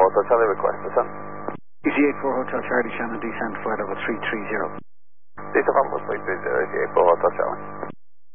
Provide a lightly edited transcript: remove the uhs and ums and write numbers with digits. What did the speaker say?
Hotel Charlie, request descent. EC84 Hotel Charlie, Shannon, descent, flight level 330. Data Farm 330, EC84 Hotel Charlie.